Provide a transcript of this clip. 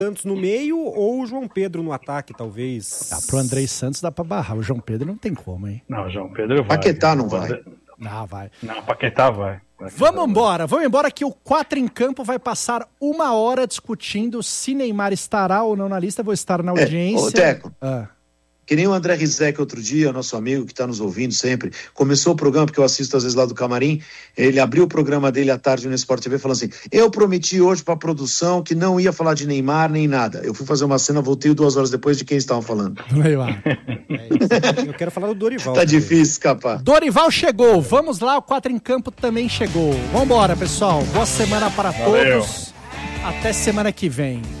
Santos no meio ou o João Pedro no ataque, talvez. Pro Andrei Santos dá pra barrar. O João Pedro não tem como, hein? Não, o João Pedro vai. Paquetá não vai. Não, vai. Não, Paquetá vai. Vamos embora que o 4 em Campo vai passar 1 hora discutindo se Neymar estará ou não na lista. Vou estar na audiência. Ô, Teco, que nem o André Rizek outro dia, nosso amigo que está nos ouvindo sempre, começou o programa, porque eu assisto às vezes lá do Camarim, ele abriu o programa dele à tarde no Sport TV falando assim, eu prometi hoje para a produção que não ia falar de Neymar nem nada. Eu fui fazer uma cena, voltei 2 horas depois de quem estavam falando. Neymar. Eu quero falar do Dorival. Tá difícil escapar. Dorival chegou, vamos lá, o 4 em Campo também chegou. Vambora, pessoal, boa semana para todos. Até semana que vem.